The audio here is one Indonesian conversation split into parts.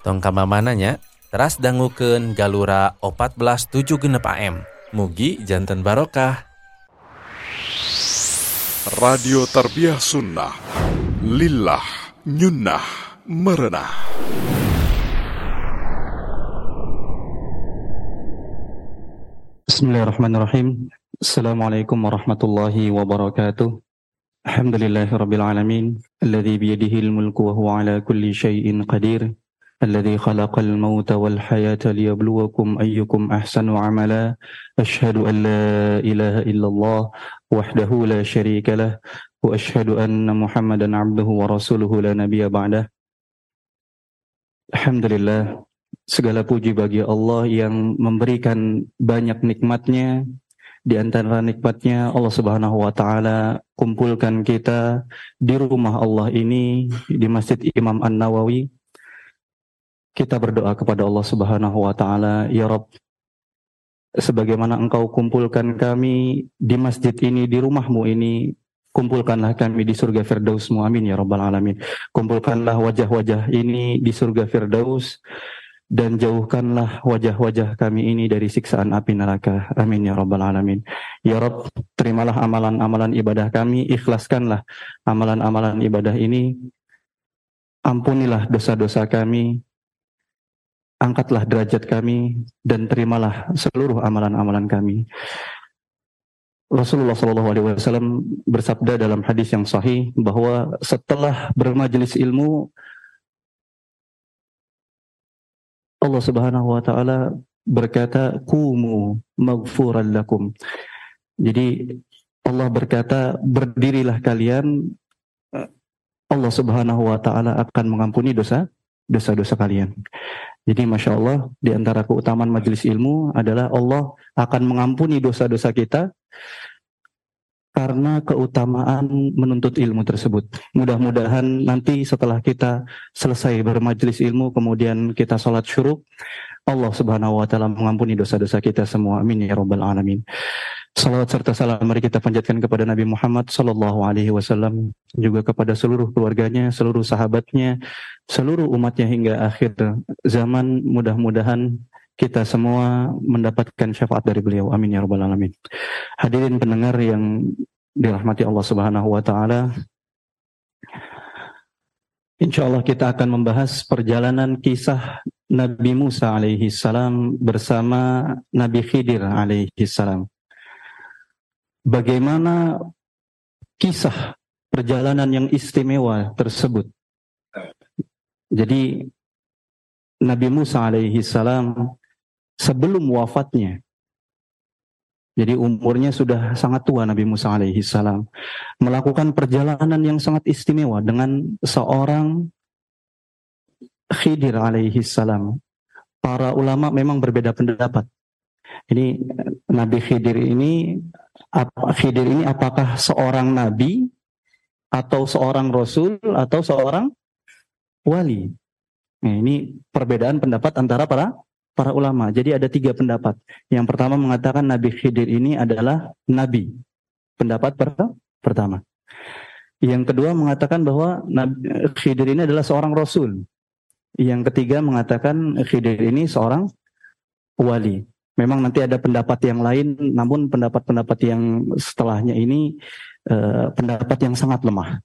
Tong kamamananya teras dangukeun Galura 14.7 AM. Mugi janten barokah. Radio Tarbiyah Sunnah Lillah Nyunnah Merenah. Bismillahirrahmanirrahim. Assalamualaikum warahmatullahi wabarakatuh. Alhamdulillahirabbil alamin, alladzi biyadihi al-mulku wa huwa ala kulli syai'in qadir. Alladzi khalaqal mauta wal hayata liyabluwakum ayyukum ahsanu amala. Asyhadu an la ilaha illallah wahdahu la syarika lah wa asyhadu anna Muhammadan abduhu wa rasuluhu la nabiyya ba'dah. Alhamdulillah, segala puji bagi Allah yang memberikan banyak nikmatnya. Di antara nikmatnya Allah Subhanahu wa taala kumpulkan kita di rumah Allah ini, di Masjid Imam An-Nawawi. Kita berdoa kepada Allah Subhanahu wa taala, ya Rabb, sebagaimana Engkau kumpulkan kami di masjid ini, di rumahmu ini, kumpulkanlah kami di surga Firdaus-Mu, amin ya rabbal alamin. Kumpulkanlah wajah-wajah ini di surga Firdaus, dan jauhkanlah wajah-wajah kami ini dari siksaan api neraka, amin ya rabbal alamin. Ya Rabb, terimalah amalan-amalan ibadah kami, ikhlaskanlah amalan-amalan ibadah ini, ampunilah dosa-dosa kami, angkatlah derajat kami, dan terimalah seluruh amalan-amalan kami. Rasulullah SAW bersabda dalam hadis yang sahih bahwa setelah bermajelis ilmu, Allah Subhanahu wa taala berkata, "Qumu maghfuran lakum." Jadi Allah berkata, berdirilah kalian, Allah Subhanahu wa taala akan mengampuni dosa-dosa kalian. Jadi Masya Allah, di antara keutamaan majelis ilmu adalah Allah akan mengampuni dosa-dosa kita karena keutamaan menuntut ilmu tersebut. Mudah-mudahan nanti setelah kita selesai bermajelis ilmu, kemudian kita sholat syuruk, Allah Subhanahu wa taala mengampuni dosa-dosa kita semua. Amin ya rabbal alamin. Salawat serta salam mari kita panjatkan kepada Nabi Muhammad sallallahu alaihi wasallam, juga kepada seluruh keluarganya, seluruh sahabatnya, seluruh umatnya hingga akhir zaman. Mudah-mudahan kita semua mendapatkan syafaat dari beliau. Amin ya rabbal alamin. Hadirin pendengar yang dirahmati Allah Subhanahu wa taala, insyaallah kita akan membahas perjalanan kisah Nabi Musa alaihi salam bersama Nabi Khidir alaihi salam. Bagaimana kisah perjalanan yang istimewa tersebut. Jadi Nabi Musa alaihi salam sebelum wafatnya, jadi umurnya sudah sangat tua, Nabi Musa alaihi salam melakukan perjalanan yang sangat istimewa dengan seorang Khidir alaihi salam. Para ulama memang berbeda pendapat. Ini Nabi Khidir ini apakah seorang nabi atau seorang rasul atau seorang wali? Nah, ini perbedaan pendapat antara para ulama. Jadi ada 3 pendapat. Yang pertama mengatakan Nabi Khidir ini adalah nabi. Pendapat pertama. Yang kedua mengatakan bahwa Nabi Khidir ini adalah seorang rasul. Yang ketiga mengatakan Khidir ini seorang wali. Memang nanti ada pendapat yang lain, namun pendapat-pendapat yang setelahnya ini pendapat yang sangat lemah.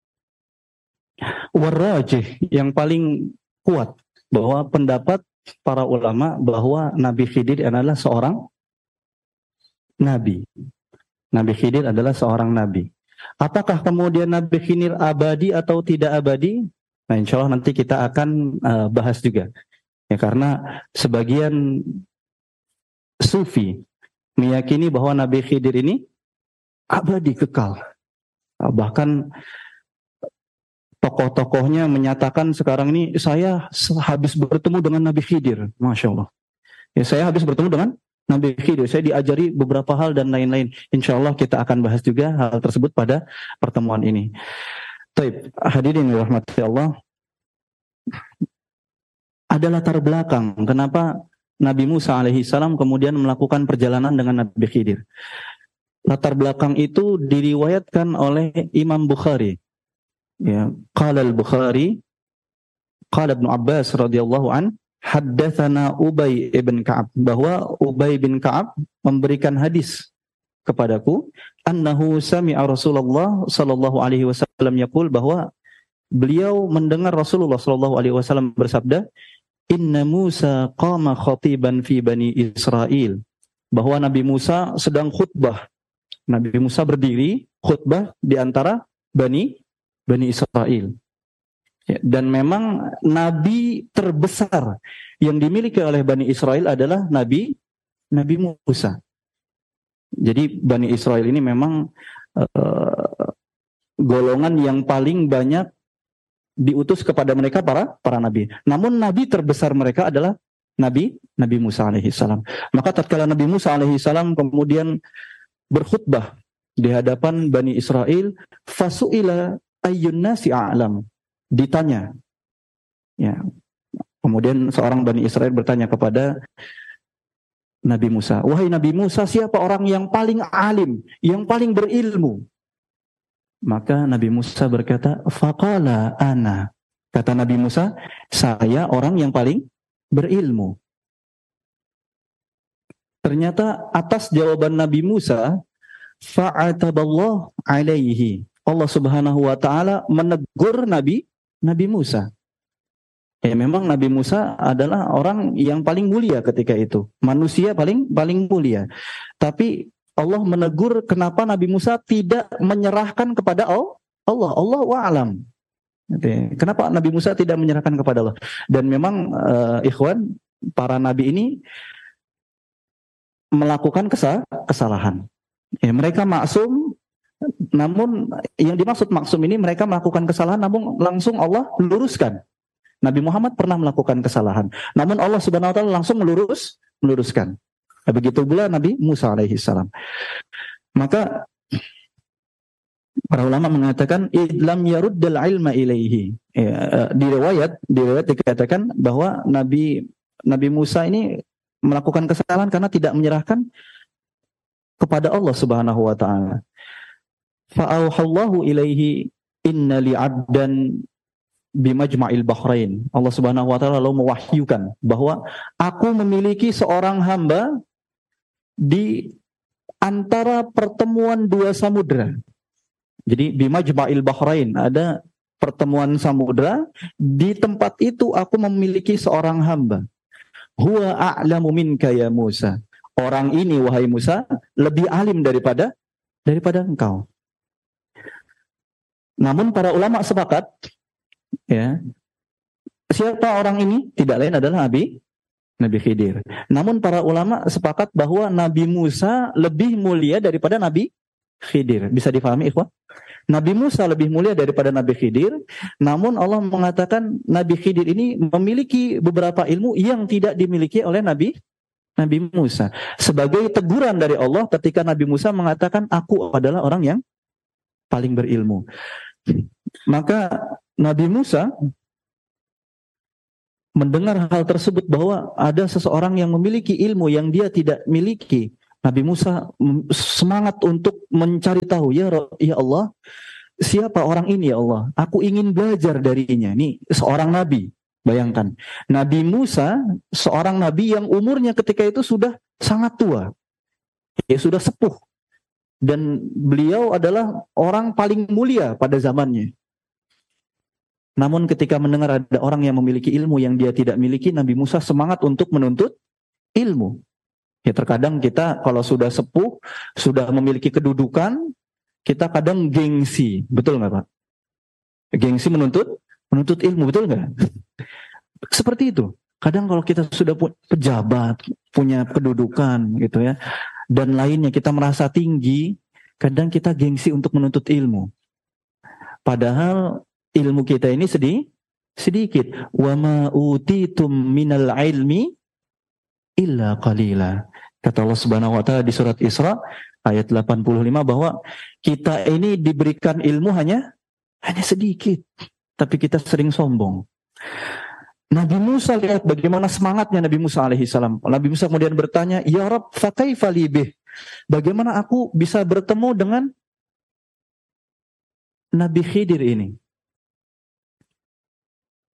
Warrajih, yang paling kuat bahwa pendapat para ulama bahwa Nabi Khidir adalah seorang nabi. Nabi Khidir adalah seorang nabi. Apakah kemudian Nabi Khidir abadi atau tidak abadi? Nah, insya Allah nanti kita akan bahas juga. Ya, karena sebagian Sufi meyakini bahwa Nabi Khidir ini abadi, kekal. Bahkan tokoh-tokohnya menyatakan sekarang ini, saya habis bertemu dengan Nabi Khidir. Masya Allah. Ya, saya habis bertemu dengan Nabi Khidir. Saya diajari beberapa hal dan lain-lain. Insya Allah kita akan bahas juga hal tersebut pada pertemuan ini. Taib, hadirin yang dirahmati Allah. Ada latar belakang kenapa Nabi Musa alaihi salam kemudian melakukan perjalanan dengan Nabi Khidir. Latar belakang itu diriwayatkan oleh Imam Bukhari. Ya, qala al-Bukhari Qala Ibnu Abbas radhiyallahu an, haddatsana Ubay ibn Ka'ab, bahwa Ubay bin Ka'ab memberikan hadis kepadaku, annahu sami'a Rasulullah sallallahu alaihi wasallam yaqul, bahwa beliau mendengar Rasulullah sallallahu alaihi wasallam bersabda, inna Musa qama khatiban fi Bani Israil, bahwa Nabi Musa sedang khutbah. Nabi Musa berdiri khutbah di antara Bani Israil. Ya, dan memang nabi terbesar yang dimiliki oleh Bani Israil adalah Nabi Musa. Jadi Bani Israil ini memang golongan yang paling banyak diutus kepada mereka para nabi. Namun nabi terbesar mereka adalah Nabi Musa alaihissalam. Maka tatkala Nabi Musa alaihissalam kemudian berkhutbah di hadapan Bani Israil, fasu'ila ayyun nasi a'lam, ditanya. Ya. Kemudian seorang Bani Israil bertanya kepada Nabi Musa, wahai Nabi Musa, siapa orang yang paling alim, yang paling berilmu? Maka Nabi Musa berkata, faqala ana. Kata Nabi Musa, saya orang yang paling berilmu. Ternyata atas jawaban Nabi Musa, fa'ataballahu alaihi, Allah Subhanahu wa taala menegur Nabi Musa. Ya, memang Nabi Musa adalah orang yang paling mulia ketika itu, manusia paling mulia. Tapi Allah menegur kenapa Nabi Musa tidak menyerahkan kepada Allah. Allahu a'lam. Kenapa Nabi Musa tidak menyerahkan kepada Allah? Dan memang ikhwan, para nabi ini melakukan kesalahan. Ya, mereka maksum, namun yang dimaksud maksum ini mereka melakukan kesalahan namun langsung Allah luruskan. Nabi Muhammad pernah melakukan kesalahan, namun Allah Subhanahu wa taala langsung meluruskan. Begitu pula Nabi Musa alaihi salam. Maka para ulama mengatakan idlam yaruddal ilma ilaihi. Ya, di riwayat dikatakan bahwa Nabi Musa ini melakukan kesalahan karena tidak menyerahkan kepada Allah Subhanahu wa taala. Fa'auhallahu ilaihi inna li'abdan bimajma'il bahrain. Allah Subhanahu wa taala lalu mewahyukan bahwa aku memiliki seorang hamba di antara pertemuan dua samudra. Jadi bimajma'il bahrain, ada pertemuan samudra, di tempat itu aku memiliki seorang hamba. Huwa a'lamu minka ya Musa. Orang ini wahai Musa lebih alim daripada engkau. Namun para ulama sepakat, ya, siapa orang ini? Tidak lain adalah Nabi Khidir. Namun para ulama sepakat bahwa Nabi Musa lebih mulia daripada Nabi Khidir. Bisa difahami ikhwah? Nabi Musa lebih mulia daripada Nabi Khidir, namun Allah mengatakan Nabi Khidir ini memiliki beberapa ilmu yang tidak dimiliki oleh Nabi Musa. Sebagai teguran dari Allah ketika Nabi Musa mengatakan aku adalah orang yang paling berilmu. Maka Nabi Musa mendengar hal tersebut bahwa ada seseorang yang memiliki ilmu yang dia tidak miliki. Nabi Musa semangat untuk mencari tahu, ya Allah, siapa orang ini ya Allah? Aku ingin belajar darinya. Ini seorang nabi. Bayangkan, Nabi Musa seorang nabi yang umurnya ketika itu sudah sangat tua. Ya, sudah sepuh. Dan beliau adalah orang paling mulia pada zamannya. Namun ketika mendengar ada orang yang memiliki ilmu yang dia tidak miliki, Nabi Musa semangat untuk menuntut ilmu. Ya, terkadang kita kalau sudah sepuh, sudah memiliki kedudukan, kita kadang gengsi, betul nggak Pak? Gengsi menuntut ilmu, betul nggak? Seperti itu. Kadang kalau kita sudah pejabat, punya kedudukan, gitu ya, dan lainnya kita merasa tinggi, kadang kita gengsi untuk menuntut ilmu. Padahal ilmu kita ini sedikit. Wa ma utitum minal ilmi illa qalila. Kata Allah Subhanahu wa taala di surat Isra ayat 85 bahwa kita ini diberikan ilmu hanya sedikit, tapi kita sering sombong. Nabi Musa lihat bagaimana semangatnya Nabi Musa alaihissalam. Nabi Musa kemudian bertanya, "Ya Rabb, fa kaifa li bih?" Bagaimana aku bisa bertemu dengan Nabi Khidir ini?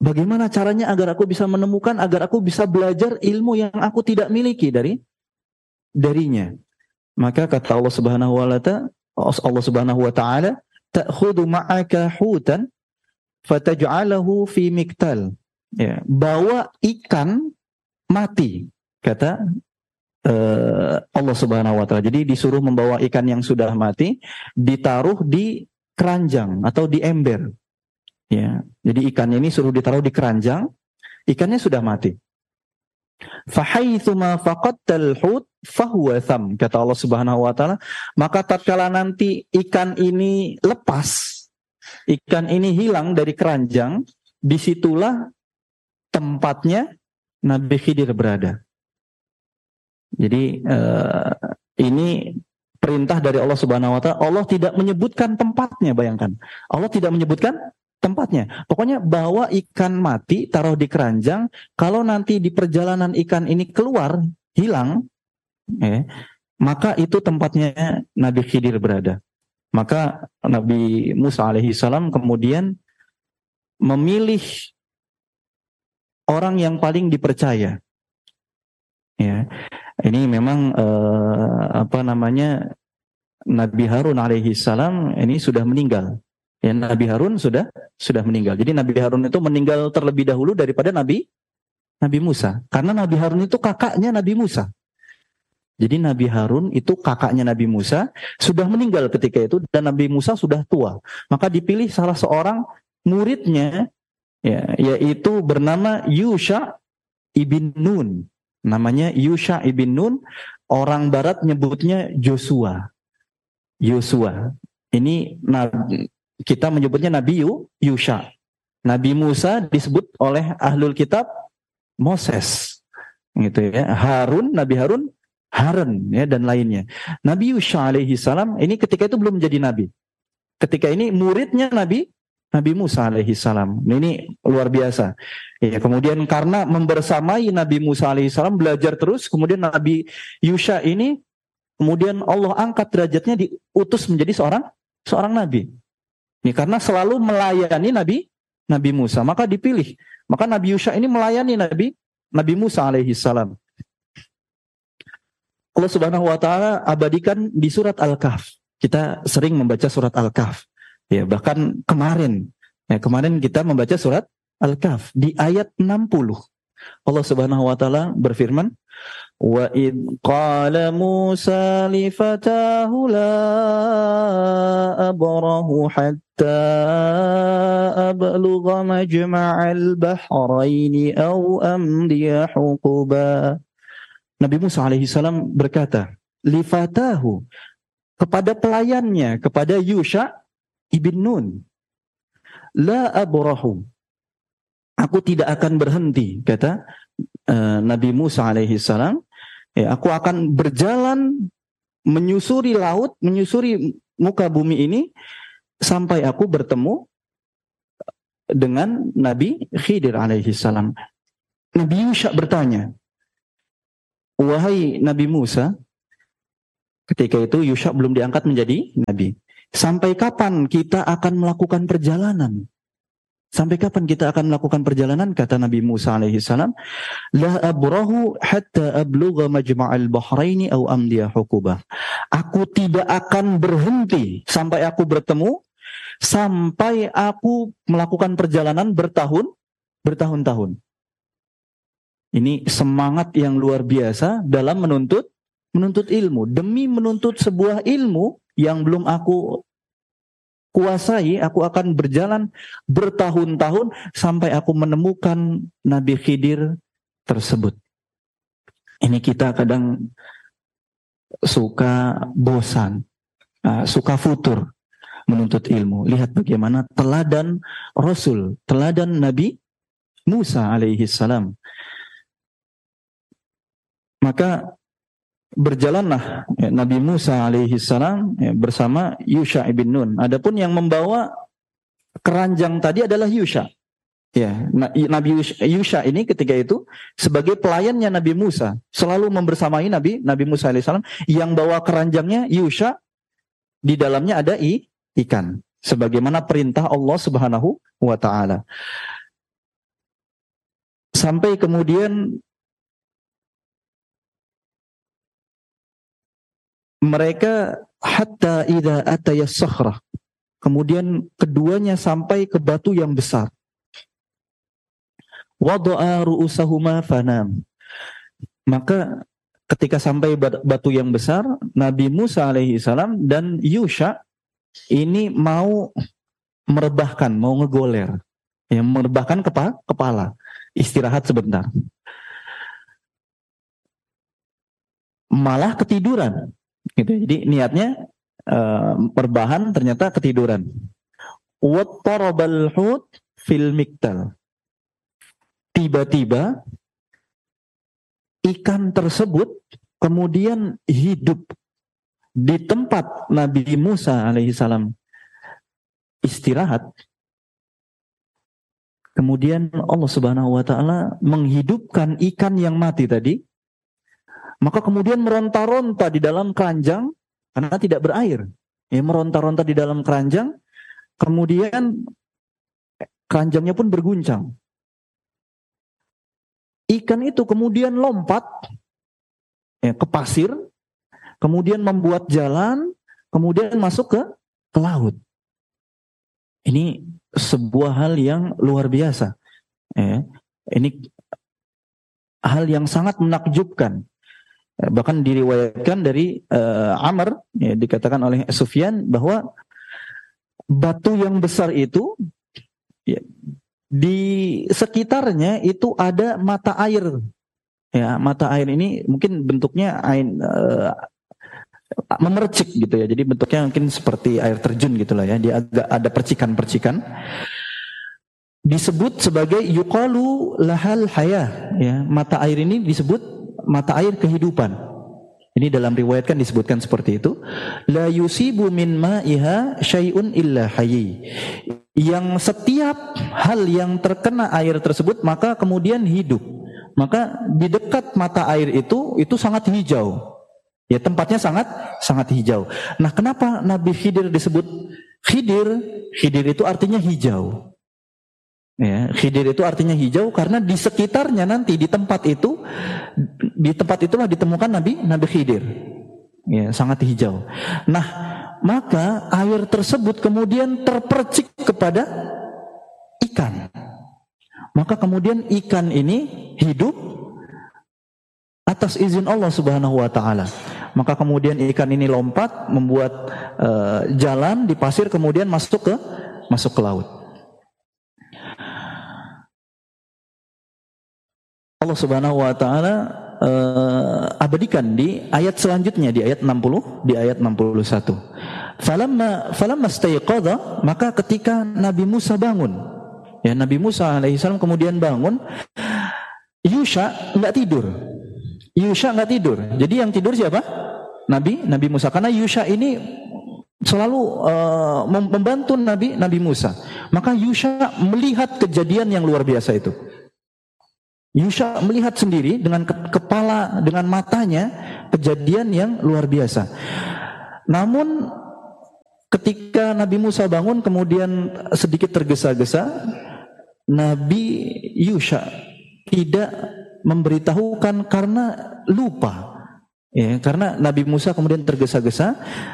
Bagaimana caranya agar aku bisa menemukan, agar aku bisa belajar ilmu yang aku tidak miliki darinya. Maka kata Allah Subhanahu wa taala, ta'khudhu ma'aka hutan fataj'alahu fi miktal. Ya, bawa ikan mati, kata Allah Subhanahu wa taala. Jadi disuruh membawa ikan yang sudah mati, ditaruh di keranjang atau di ember. Ya, jadi ikan ini suruh ditaruh di keranjang, ikannya sudah mati. Fahaitsuma faqattal hut fahuwa tham, kata Allah Subhanahu wa taala, maka tatkala nanti ikan ini lepas, ikan ini hilang dari keranjang, disitulah tempatnya Nabi Khidir berada. Jadi ini perintah dari Allah Subhanahu wa taala. Allah tidak menyebutkan tempatnya, bayangkan. Allah tidak menyebutkan tempatnya. Pokoknya bawa ikan mati, taruh di keranjang. Kalau nanti di perjalanan ikan ini keluar, hilang, maka itu tempatnya Nabi Khidir berada. Maka Nabi Musa alaihissalam kemudian memilih orang yang paling dipercaya. Ya, ini memang Nabi Harun alaihissalam ini sudah meninggal. Ya, Nabi Harun sudah meninggal. Jadi Nabi Harun itu meninggal terlebih dahulu daripada Nabi Musa. Karena Nabi Harun itu kakaknya Nabi Musa. Jadi Nabi Harun itu kakaknya Nabi Musa, sudah meninggal ketika itu, dan Nabi Musa sudah tua. Maka dipilih salah seorang muridnya, ya, yaitu bernama Yusha ibn Nun. Namanya Yusha ibn Nun, orang barat nyebutnya Joshua. Ini kita menyebutnya Nabi Yusha. Nabi Musa disebut oleh ahlul kitab Moses, gitu ya. Nabi Harun, Harun, ya, dan lainnya. Nabi Yusha alaihi salam ini ketika itu belum menjadi nabi. Ketika ini muridnya Nabi Musa alaihi salam. Ini luar biasa. Ya, kemudian karena membersamai Nabi Musa alaihi salam, belajar terus, kemudian Nabi Yusha ini kemudian Allah angkat derajatnya, diutus menjadi seorang nabi. Ini karena selalu melayani Nabi Musa, maka dipilih. Maka Nabi Yusha ini melayani Nabi Musa alaihi salam. Allah Subhanahu wa taala abadikan di surat Al-Kahf. Kita sering membaca surat Al-Kahf. Ya, bahkan kemarin kita membaca surat Al-Kahf di ayat 60. Allah Subhanahu wa taala berfirman, "Wa id qala Musa li fatahu la abrahu hatta ablugha majma'al bahraini aw amdiya huquba." Nabi Musa alaihi salam berkata, li fatahu, kepada pelayannya, kepada Yusha ibn Nun, la abrahu, aku tidak akan berhenti, kata Nabi Musa alaihi salam, ya, aku akan berjalan menyusuri laut, menyusuri muka bumi ini sampai aku bertemu dengan Nabi Khidir alaihi salam. Nabi Yusha bertanya, wahai Nabi Musa, ketika itu Yusha belum diangkat menjadi nabi, sampai kapan kita akan melakukan perjalanan? Sampai kapan kita akan melakukan perjalanan? Kata Nabi Musa alaihi salam, la abrahu hatta ablugha majma'al bahraini aw amdiya huqubah. Aku tidak akan berhenti sampai aku bertemu, sampai aku melakukan perjalanan bertahun-tahun. Ini semangat yang luar biasa dalam menuntut ilmu. Demi menuntut sebuah ilmu yang belum aku kuasai, aku akan berjalan bertahun-tahun sampai aku menemukan Nabi Khidir tersebut. Ini kita kadang suka bosan, suka futur menuntut ilmu. Lihat bagaimana teladan Rasul, teladan Nabi Musa alaihi salam. Maka berjalanlah Nabi Musa alaihi salam bersama Yusha ibn Nun. Adapun yang membawa keranjang tadi adalah Yusha. Ya, Nabi Yusha ini ketika itu sebagai pelayannya Nabi Musa, selalu membersamai Nabi Musa alaihi salam. Yang bawa keranjangnya Yusha, di dalamnya ada ikan, sebagaimana perintah Allah Subhanahu wa taala. Sampai kemudian mereka hatta idza ataya sakhrah. Kemudian keduanya sampai ke batu yang besar. Wada'a ru'usahuma fanam. Maka ketika sampai batu yang besar, Nabi Musa alaihi salam dan Yusha ini mau merebahkan, mau ngegoler. Yang merebahkan kepala. Istirahat sebentar. Malah ketiduran. Gitu. Jadi niatnya perbahan, ternyata ketiduran. Wattarabal hut fil miktal. Tiba-tiba ikan tersebut kemudian hidup di tempat Nabi Musa alaihissalam istirahat. Kemudian Allah Subhanahu wa taala menghidupkan ikan yang mati tadi. Maka kemudian meronta-ronta di dalam keranjang karena tidak berair. Ya, meronta-ronta di dalam keranjang, kemudian keranjangnya pun berguncang. Ikan itu kemudian lompat ke pasir, kemudian membuat jalan, kemudian masuk ke laut. Ini sebuah hal yang luar biasa. Ini hal yang sangat menakjubkan. Bahkan diriwayatkan dari Amr, dikatakan oleh Sufyan bahwa batu yang besar itu di sekitarnya itu ada mata air. Ya, mata air ini mungkin bentuknya air memercik gitu ya. Jadi bentuknya mungkin seperti air terjun gitulah ya. Dia agak ada percikan-percikan. Disebut sebagai yuqalu lahal haya. Ya, mata air ini disebut mata air kehidupan. Ini dalam riwayat kan disebutkan seperti itu. La yusibu min ma'iha syai'un illa hayy. Yang setiap hal yang terkena air tersebut maka kemudian hidup. Maka di dekat mata air itu sangat hijau. Ya, tempatnya sangat hijau. Nah, kenapa Nabi Khidir disebut Khidir? Khidir itu artinya hijau. Ya, Khidir itu artinya hijau karena di sekitarnya nanti di tempat itulah ditemukan Nabi Khidir. Ya, sangat hijau. Nah, maka air tersebut kemudian terpercik kepada ikan. Maka kemudian ikan ini hidup atas izin Allah Subhanahu wa taala. Maka kemudian ikan ini lompat membuat jalan di pasir kemudian masuk ke laut. Allah Subhanahu wa taala abadikan di ayat selanjutnya, di ayat 60, di ayat 61. Falamma stayqadha, maka ketika Nabi Musa bangun, ya, Nabi Musa alaihissalam kemudian bangun, Yusha enggak tidur. Jadi yang tidur siapa? Nabi Musa, karena Yusha ini selalu membantu Nabi Musa. Maka Yusha melihat kejadian yang luar biasa itu. Yusha melihat sendiri dengan kepala, dengan matanya kejadian yang luar biasa. Namun ketika Nabi Musa bangun kemudian sedikit tergesa-gesa, Nabi Yusha tidak memberitahukan karena lupa. Ya, karena Nabi Musa kemudian tergesa-gesa,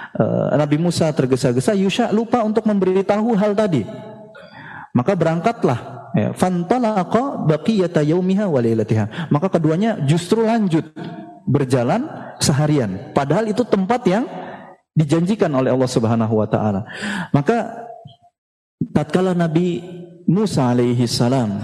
Yusha lupa untuk memberitahu hal tadi. Maka berangkatlah. Fantalaqa baqiyata yaumiha wa lailatiha. Maka keduanya justru lanjut berjalan seharian. Padahal itu tempat yang dijanjikan oleh Allah Subhanahu wa taala. Maka tatkala Nabi Musa alaihi salam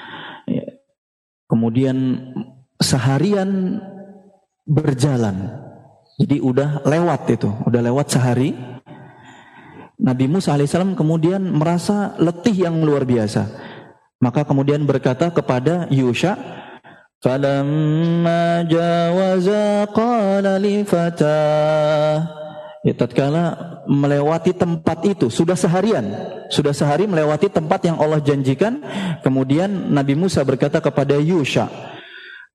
kemudian seharian berjalan. Jadi udah lewat sehari. Nabi Musa alaihissalam kemudian merasa letih yang luar biasa. Maka kemudian berkata kepada Yusha, "Falamma jawaza qala li fatah." Ya, tatkala melewati tempat itu, sudah sehari melewati tempat yang Allah janjikan, kemudian Nabi Musa berkata kepada Yusha,